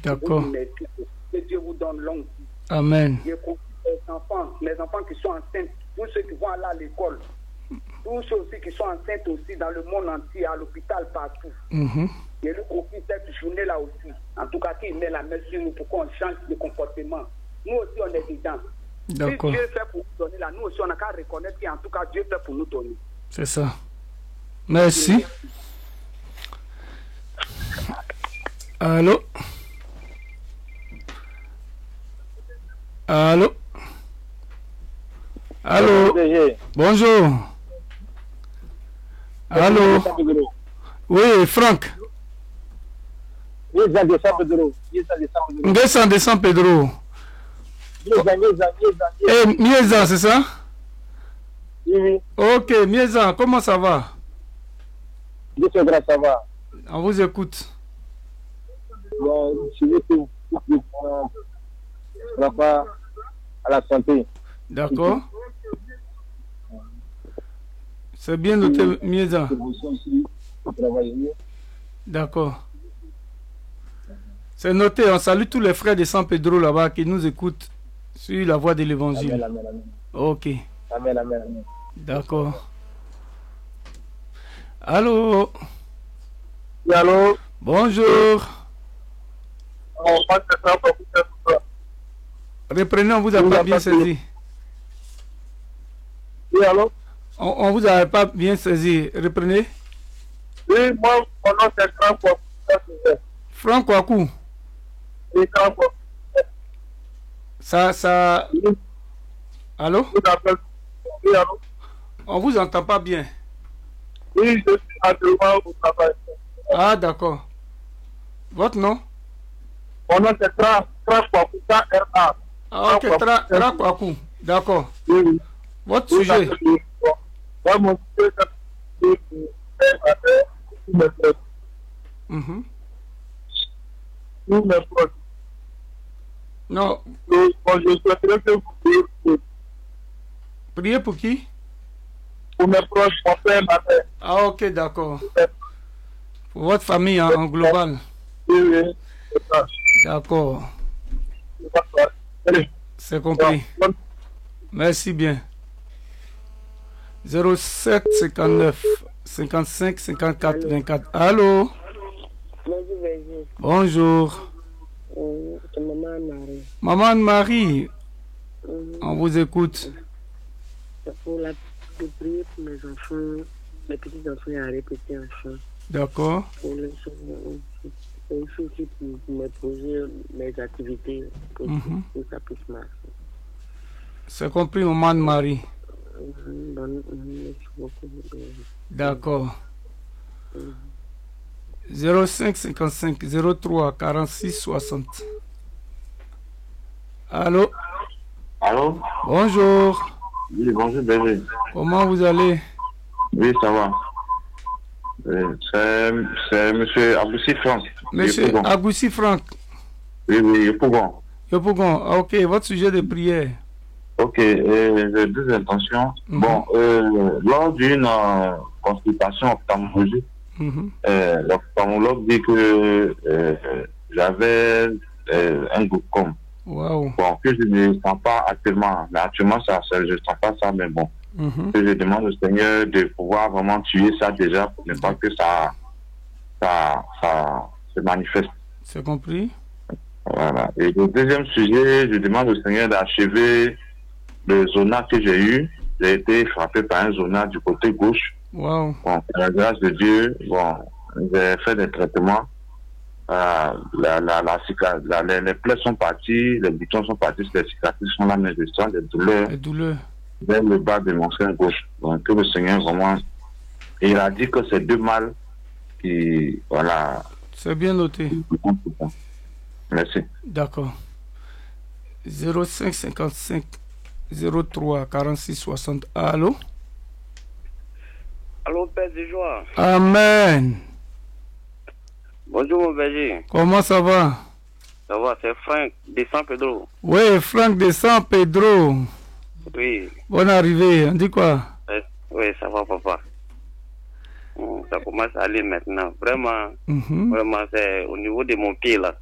D'accord. Que Dieu vous donne longue vie. Amen. Je confie les enfants qui sont enceintes, tous ceux qui vont aller à l'école, tous ceux aussi qui sont enceintes aussi dans le monde entier, à l'hôpital, partout. Je lui confie cette journée-là aussi. En tout cas, qu'il met la main sur nous pour qu'on change de comportement. Nous aussi, on est dedans. D'accord. Si Dieu fait pour nous donner là, nous aussi, on n'a qu'à reconnaître qu'en tout cas, Dieu fait pour nous donner. C'est ça. Merci. Allô? Allô? Allô? Bonjour. Allô? Oui, Franck. Descend de San Pedro. Mieza, c'est ça? Oui. Ok, Mieza, comment ça va? Ça va. On vous écoute. Bon, je vais tout rapport à la santé. D'accord. C'est bien noté, Mieza. D'accord. C'est noté, on salue tous les frères de San Pedro là-bas qui nous écoutent sur la voie de l'évangile. Amen, amen, amen. Ok. Amen, amen, amen. D'accord. Allô? Oui, allô? Bonjour. Reprenez, on vous a pas bien saisi. Oui, allô? On vous a pas bien saisi. Reprenez. Oui, moi, mon nom c'est Franck Wakou. Franck Wakou. Oui, Franck Wakou. Ça... Allô? Oui, allô? On vous entend pas bien. Oui, je suis actuellement au travail. Ah, d'accord. Votre nom? Mon nom c'est Franck Wakou, K-R-A. Ah, ok, Franck Wakou. D'accord. Oui, oui. Votre sujet? Moi, mon sujet, c'est tous mes proches. Non. Bon, je souhaiterais que vous Priez pour qui? pour mes proches, mon père, ma mère. Ah, ok, d'accord. Pour votre famille en global. Oui, oui, c'est ça. D'accord. Allez. C'est compris. Merci bien. 07 59 55 54 24. Allô? Bonjour, Béji. Bonjour. C'est Maman Marie. Maman Marie, on vous écoute. C'est pour la prier pour mes enfants, mes petits-enfants et les petits-enfants. D'accord. Pour les aussi pour me poser mes activités pour que ça puisse marcher. C'est compris, Maman Marie. Merci beaucoup. D'accord. 05 55 03 46 60. Allô? Allô? Bonjour. Oui, bonjour, bébé. Comment vous allez? Oui, ça va. C'est monsieur Agoussi Franck. Monsieur Agoussi Franck. Oui, oui, Yopougon. Yopougon, ok, votre sujet de prière. Ok, j'ai deux intentions. Bon, lors d'une consultation ophtalmologique, l'ophtalmologue dit que j'avais un glaucome. Wow. Bon, que je ne sens pas actuellement. Mais actuellement, je ne sens pas ça, mais bon. Que je demande au Seigneur de pouvoir vraiment tuer ça déjà pour ne pas que ça se manifeste. C'est compris. Voilà. Et le deuxième sujet, je demande au Seigneur d'achever le zona que j'ai eu. J'ai été frappé par un zona du côté gauche. Wow. Bon, par la grâce de Dieu, bon, j'ai fait des traitements. Les plaies sont parties, les boutons sont partis, les cicatrices sont là, mais je sens des douleurs. Les douleurs. Vers le bas de mon sein gauche. Donc, que le Seigneur vraiment. Et il a dit que c'est deux mâles qui. Voilà. C'est bien noté. Merci. D'accord. 05 55 03 46 60. Allô? Allô, Père de joie. Amen. Bonjour, mon berger. Comment ça va? Ça va, c'est Franck de San Pedro. Oui, Franck de San Pedro. Oui. Bonne arrivée, on dit quoi? Oui, ça va, papa. Ça commence à aller maintenant. Vraiment, vraiment, c'est au niveau de mon pied, là.